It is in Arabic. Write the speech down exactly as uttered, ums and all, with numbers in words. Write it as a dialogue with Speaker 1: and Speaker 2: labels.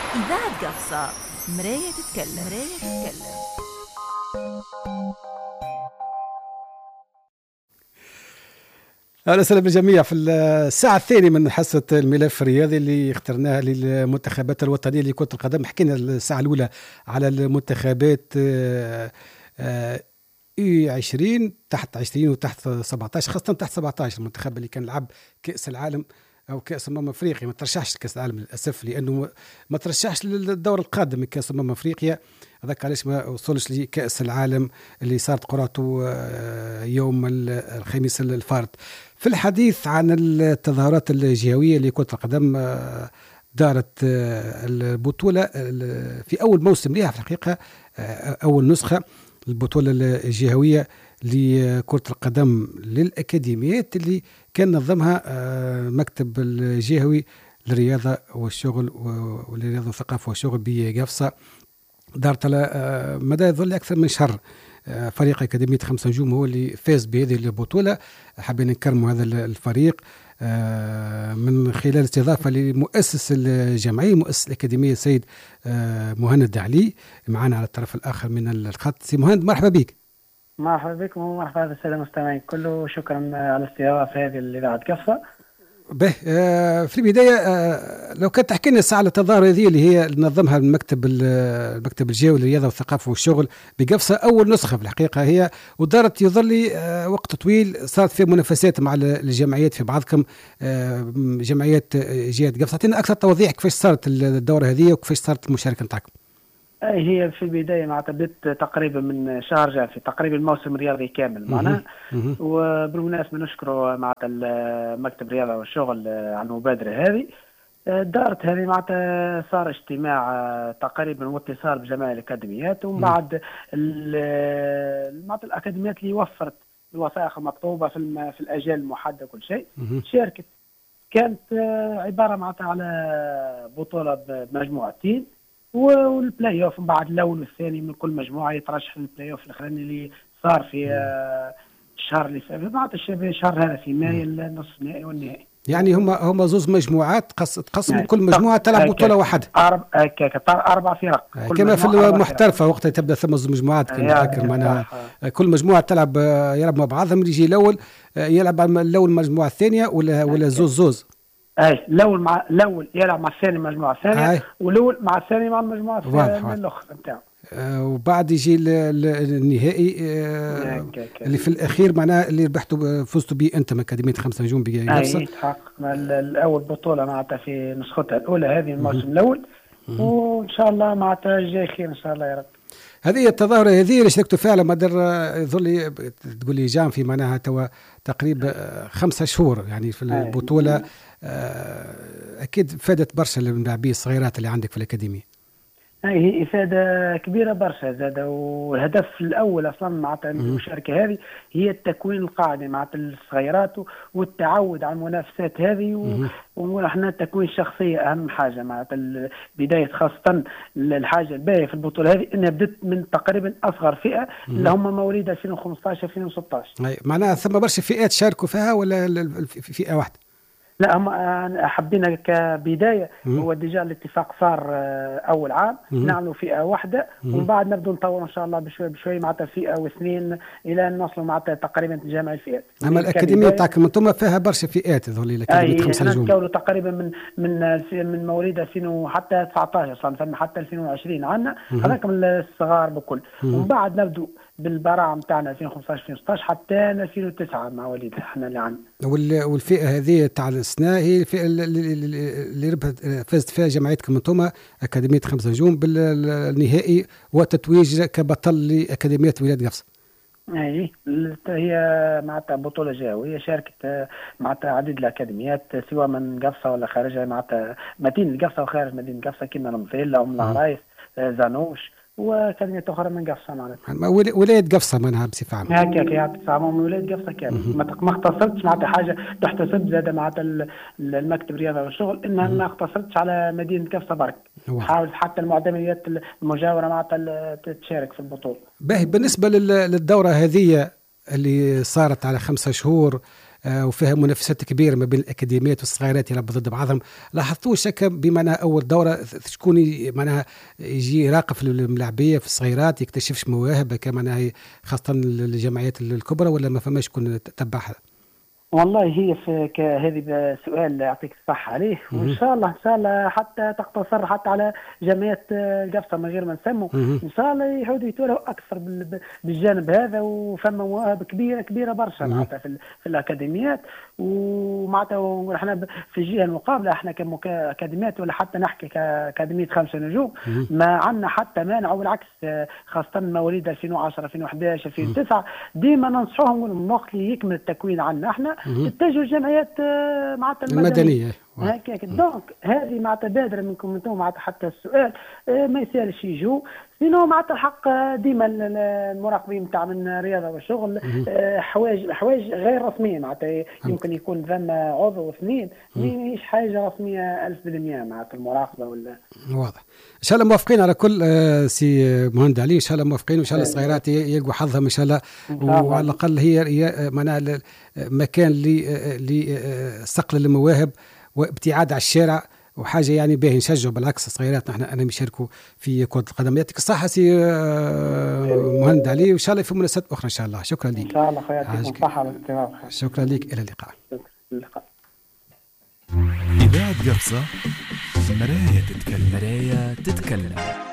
Speaker 1: إذاعة قفصة، مراية تتكلم. مراية تتكلم.
Speaker 2: أهلا وسهلا بالجميع في الساعة الثانية من حصة الملف الرياضي اللي اخترناها للمنتخبات الوطنية لكرة القدم. حكينا الساعة الأولى على المنتخبات اي عشرين تحت عشرين وتحت سبعة عشر، خاصة تحت سبعة عشر، المنتخب اللي كان لعب كأس العالم أو كأس أمم أفريقيا. ما ترشحش كأس العالم للأسف، لأنه ما ترشحش للدور القادم من كأس أمم أفريقيا. هذاك علاش ما وصلش لكأس العالم اللي صارت قرعته يوم الخميس الفارط. في الحديث عن التظاهرات الجهوية لكرة القدم، دارت البطولة في أول موسم لها في الحقيقة، أول نسخة البطولة الجهوية لكرة القدم للأكاديميات اللي كان نظمها مكتب الجهوي للرياضة والشغل والرياضة والثقافة والشغل بقفصة. دارت على مدى يظل أكثر من شهر. فريق أكاديمية خمسة نجوم هو اللي فاز بهذه البطولة. حابين نكرموا هذا الفريق من خلال استضافة لمؤسس الجمعية مؤسس الأكاديمية السيد مهند علي معنا على الطرف الآخر من الخط. سي مهند، مرحبا بك.
Speaker 3: مرحبا بكم ومرحبا بالسادة المستمعين كله. شكرا على الاستضافة هذه اللي إذاعة قفصة.
Speaker 2: به آه في البداية آه لو كنت تحكي لنا على التظاهرة هذه اللي هي نظمها المكتب المكتب الجهوي للرياضة والثقافة والشغل بقفصة، أول نسخة في الحقيقة هي، ودارت يظل آه وقت طويل، صارت في منافسات مع الجمعيات في بعضكم آه جمعيات جهة قفصة. أعطينا أكثر توضيح كيفاش صارت الدورة هذه وكيفاش صارت المشاركة نتاعكم.
Speaker 3: هي في البداية معناتها بدت تقريبا من شهر جافي، تقريبا الموسم الرياضي كامل معنا. وبالمناسبة نشكره معناتها مكتب الرياضة والشغل على المبادرة هذه. دارت هذه معناتها صار اجتماع تقريبا واتصال بجميع الأكاديميات، ومن بعد معناتها الأكاديميات اللي وفرت الوثائق المطلوبة في في الأجال المحددة كل شيء شاركت. كانت عبارة معناتها على بطولة بمجموعتين والبلاي اوف، من بعد الاول والثاني من كل مجموعه يترشح البلاي اوف الاخراني اللي صار في الشهر اللي فات، بعد الشهر هذا في ماي النصف النهائي والنهائي.
Speaker 2: يعني هم هم زوج مجموعات تقسم كل مجموعه تلعب بطوله واحده.
Speaker 3: اربع اربع فرق
Speaker 2: كما في المحترفه وقت تبدا ثم زوج مجموعات كما نذكر معناها كل مجموعه تلعب يلعب مع بعضهم، يجي الاول يلعب الاول المجموعه الثانيه ولا ولا زوز زوز.
Speaker 3: اي الاول مع الاول يلعب مع الثاني المجموعه الثانيه، والاول مع الثاني مع المجموعه الاخرى نتاعو.
Speaker 2: آه وبعد يجي النهائي آه اللي في الاخير معناها اللي ربحتوا فزتوا به انتم اكاديميه خمسة نجوم بقفصة.
Speaker 3: اي تحقق الاول بطوله معناتها في نسختها الاولى هذه الموسم الاول، وان شاء الله معناتها جاي خير ان شاء الله يا رب.
Speaker 2: هذه التظاهرة هذه اللي شاركتوا فيها على مدار يظل تقول لي جام في معناها توا تقريبا خمسة شهور يعني في البطولة. أكيد فادت برشا للاعبين الصغيرات اللي عندك في الأكاديمية.
Speaker 3: هي إفادة كبيرة برشا زاد، والهدف الأول أصلا معناتها المشاركة هذه هي التكوين القاعدي معناتها الصغيرات والتعود على المنافسات هذه، ونحن تكوين شخصية أهم حاجة معناتها بداية، خاصة الحاجة الباهية في البطولة هذه أنها بدت من تقريبا أصغر فئة اللي هم مواليد ألفين وخمسطاش ألفين وستطاش.
Speaker 2: معناها ثم برشا فئات شاركوا فيها ولا فئة واحدة؟
Speaker 3: لا هم حبينا كبداية هو ديجا الاتفاق صار أول عام نعملوا فئة واحدة، ومن بعد نبدو نطور إن شاء الله بشوي بشوي معناتها فئة واثنين إلى أن نصلوا معناتها تقريبا جميع الفئات.
Speaker 2: أما الأكاديمية تاعكم أنتم فيها برشا فئات هذول الأكاديمية خمسة نجوم.
Speaker 3: نتكونوا تقريبا من من من مواليد ألفين حتى تسعطاش أصلا، فما حتى ألفين وعشرين عندنا هذاك من الصغار بكل، ومن بعد نبدو بالبراعم تاعنا ألفين وخمسطاش ألفين وستطاش حتى ألفين وتسعة مواليد احنا اللي عندنا.
Speaker 2: والفئة هذه تاع السنة هي الفئة اللي ربحت فازت فيها جمعيتكم انتم أكاديمية خمسة نجوم بالنهائي وتتويج كبطل لأكاديمية ولاد قفصة.
Speaker 3: اي هي معناتها بطولة جهوية شاركت معناتها عديد الأكاديميات سواء من قفصة ولا خارجها، معناتها مدينة قفصة وخارج مدينة قفصة كما المفيلة أم العرايس زانوش وأكاديمية أخرى من قفصة معناتها.
Speaker 2: ولاية قفصة منها بصفة عامة.
Speaker 3: هكاك يعني تسعة من ولاية قفصة كامل. ما اختصرتش معناتها حاجة تحتسب زاد معناتها المكتب الرياضة والشغل إنها ما اختصرتش على مدينة قفصة برك. حاول حتى المعتمديات المجاورة معناتها تشارك في البطولة.
Speaker 2: باهي بالنسبة للدورة هذه اللي صارت على خمسة شهور وفيها منافسات كبيره ما بين الاكاديميات والصغيرات يلعبوا ضد بعضهم. لاحظتوا شك بمعنى اول دوره شكون معناها يجي يراقب في الملاعبيه في الصغيرات يكتشفش مواهب كمان خاصه الجمعيات الكبرى، ولا ما فماش شكون تتبعها؟
Speaker 3: والله هي في هذه سؤال يعطيك الصحة عليه، وإن شاء الله إن شاء الله حتى تقتصر حتى على جمعية القفصة من غير ما نسموا، إن شاء الله يعودوا يتولوا أكثر بالجانب هذا، وفما مواهب كبيرة كبيرة برشا معناتها في, في الأكاديميات، ومعناتها احنا في الجهة المقابلة احنا كأكاديميات ولا حتى نحكي كأكاديمية خمسة نجوم ما عندنا حتى مانع، والعكس خاصة مواليد ألفين وعشرة ألفين وأحد عشر ألفين وتسعة ديما ننصحهم وقت اللي يكمل التكوين عندنا احنا تتجهوا الجمعيات معناتها المدنيه هكاك. دونك هذه معناتها بادره منكم انتم معناتها حتى السؤال ما يسالش يجوا، سينو معناتها الحق ديما المراقبين نتاع من الرياضه والشغل حوايج حوايج غير رسميه معناتها يمكن يكون ثم عضو اثنين ماهيش حاجه رسميه ألف بالمئة معناتها المراقبه ولا.
Speaker 2: واضح. ان شاء الله موافقين على كل سي مهند علي، ان شاء الله موافقين، وان شاء الله الصغيرات يلقوا حظهم ان شاء الله، وعلى الاقل هي معناها مكان لصقل المواهب وابتعاد على الشارع وحاجه يعني باهي نشجعوا بالعكس الصغيرات نحن انا يشاركوا في كره القدم. يعطيك الصحه سي مهند علي، وان شاء الله في مناسبات اخرى ان شاء الله. شكرا لك.
Speaker 3: ان شاء الله خويا يعطيكم الصحه والاستمرار.
Speaker 2: شكرا لك، الى اللقاء.
Speaker 3: اللقاء.
Speaker 4: إذاعة قفصة، مراية تتكلم.
Speaker 1: مراية تتكلم.